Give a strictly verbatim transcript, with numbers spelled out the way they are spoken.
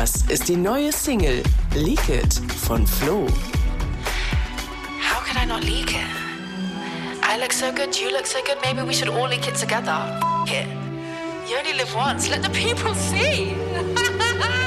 Das ist die neue Single Leak It von Flo. How could I not leak it? I look so good, you look so good, maybe we should all leak it together. F- it. You only live once, let the people see.